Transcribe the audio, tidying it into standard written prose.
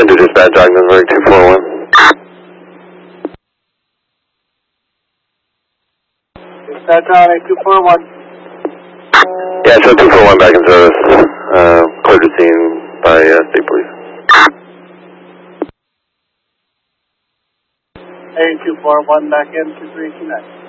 Center Dispatch, Ogdensburg 241. Dispatch on 241. Yeah, show 241 back in service. Cleared the scene by State Police. 241 back in 2329.